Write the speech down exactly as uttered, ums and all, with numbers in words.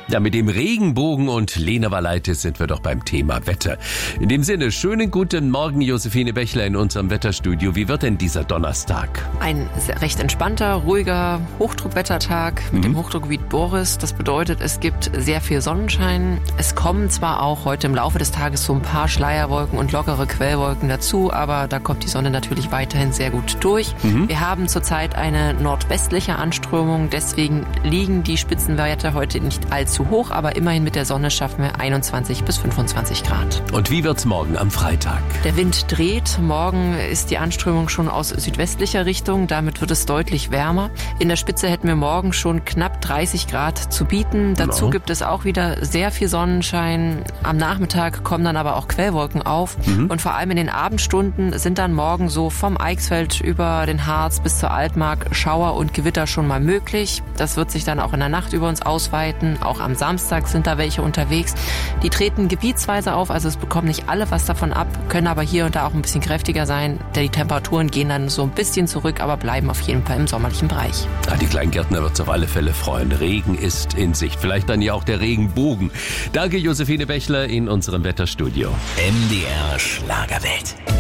Ja, mit dem Regenbogen und Lena Waleite sind wir doch beim Thema Wetter. In dem Sinne, schönen guten Morgen, Josephine Bechler in unserem Wetterstudio. Wie wird denn dieser Donnerstag? Ein recht entspannter, ruhiger Hochdruckwettertag mit mhm. dem Hochdruckgebiet Boris. Das bedeutet, es gibt sehr viel Sonnenschein. Es kommen zwar auch heute im Laufe des Tages so ein paar Schleierwolken und lockere Quellwolken dazu, aber da kommt die Sonne natürlich weiterhin sehr gut durch. Mhm. Wir haben zurzeit eine nordwestliche Anströmung, deswegen liegen die Spitzenwerte heute nicht allzu hoch, aber immerhin mit der Sonne schaffen wir einundzwanzig bis fünfundzwanzig Grad. Und wie wird's morgen am Freitag? Der Wind dreht. Morgen ist die Anströmung schon aus südwestlicher Richtung. Damit wird es deutlich wärmer. In der Spitze hätten wir morgen schon knapp dreißig Grad zu bieten. Dazu genau. gibt es auch wieder sehr viel Sonnenschein. Am Nachmittag kommen dann aber auch Quellwolken auf. Mhm. Und vor allem in den Abendstunden sind dann morgen so vom Eichsfeld über den Harz bis zur Altmark Schauer und Gewitter schon mal möglich. Das wird sich dann auch in der Nacht über uns ausweiten. Auch am Samstag sind da welche unterwegs. Die treten gebietsweise auf, also es bekommen nicht alle was davon ab, können aber hier und da auch ein bisschen kräftiger sein, denn die Temperaturen gehen dann so ein bisschen zurück, aber bleiben auf jeden Fall im sommerlichen Bereich. Ja, die Kleingärtner wird es auf alle Fälle freuen. Regen ist in Sicht. Vielleicht dann ja auch der Regenbogen. Danke, Josephine Bechler in unserem Wetterstudio. M D R Schlagerwelt.